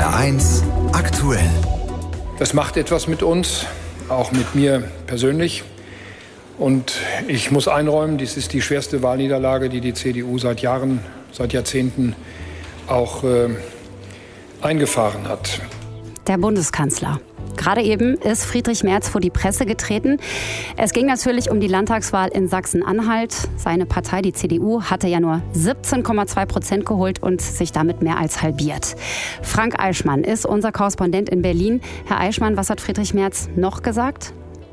HR1 aktuell. Das macht etwas mit uns, auch mit mir persönlich. Und ich muss einräumen, dies ist die schwerste Wahlniederlage, die die CDU seit Jahren, seit Jahrzehnten auch eingefahren hat. Der Bundeskanzler. Gerade eben ist Friedrich Merz vor die Presse getreten. Es ging natürlich um die Landtagswahl in Sachsen-Anhalt. Seine Partei, die CDU, hatte ja nur 17,2% geholt und sich damit mehr als halbiert. Frank Eichmann ist unser Korrespondent in Berlin. Herr Eichmann, was hat Friedrich Merz noch gesagt?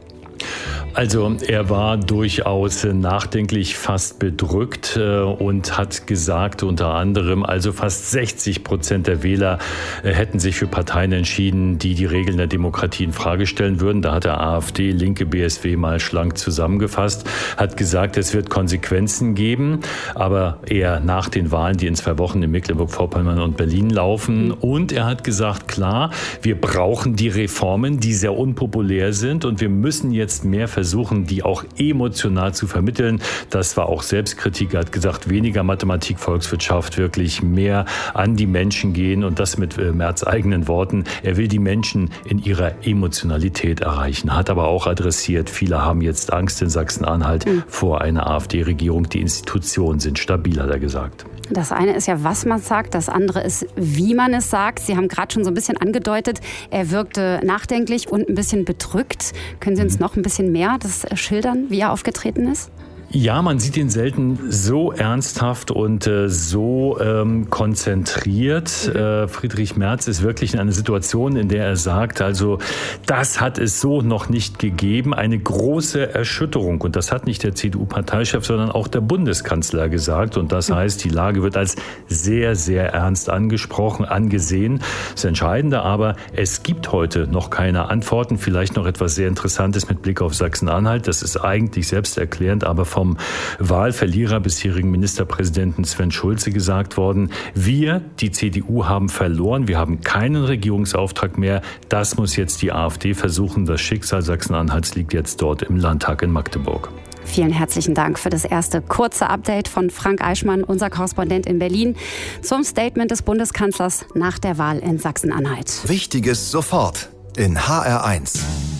Also er war durchaus nachdenklich, fast bedrückt und hat gesagt unter anderem, also fast 60% der Wähler hätten sich für Parteien entschieden, die die Regeln der Demokratie in Frage stellen würden. Da hat der AfD, linke BSW mal schlank zusammengefasst, hat gesagt, es wird Konsequenzen geben, aber eher nach den Wahlen, die in 2 Wochen in Mecklenburg-Vorpommern und Berlin laufen. Und er hat gesagt, klar, wir brauchen die Reformen, die sehr unpopulär sind und wir müssen jetzt mehr versuchen, die auch emotional zu vermitteln. Das war auch Selbstkritik. Er hat gesagt, weniger Mathematik, Volkswirtschaft, wirklich mehr an die Menschen gehen und das mit Merz eigenen Worten. Er will die Menschen in ihrer Emotionalität erreichen. Hat aber auch adressiert, viele haben jetzt Angst in Sachsen-Anhalt vor einer AfD-Regierung. Die Institutionen sind stabil, hat er gesagt. Das eine ist ja, was man sagt, das andere ist, wie man es sagt. Sie haben gerade schon so ein bisschen angedeutet, er wirkte nachdenklich und ein bisschen bedrückt. Können Sie uns noch ein bisschen mehr das schildern, wie er aufgetreten ist? Ja, man sieht ihn selten so ernsthaft und so konzentriert. Friedrich Merz ist wirklich in einer Situation, in der er sagt, also das hat es so noch nicht gegeben. Eine große Erschütterung. Und das hat nicht der CDU-Parteichef, sondern auch der Bundeskanzler gesagt. Und das heißt, die Lage wird als sehr, sehr ernst angesehen. Das Entscheidende aber, es gibt heute noch keine Antworten. Vielleicht noch etwas sehr Interessantes mit Blick auf Sachsen-Anhalt. Das ist eigentlich selbsterklärend, aber vom Wahlverlierer, bisherigen Ministerpräsidenten Sven Schulze gesagt worden, wir, die CDU, haben verloren, wir haben keinen Regierungsauftrag mehr, das muss jetzt die AfD versuchen, das Schicksal Sachsen-Anhalts liegt jetzt dort im Landtag in Magdeburg. Vielen herzlichen Dank für das erste kurze Update von Frank Eichmann, unser Korrespondent in Berlin, zum Statement des Bundeskanzlers nach der Wahl in Sachsen-Anhalt. Wichtiges sofort in HR1.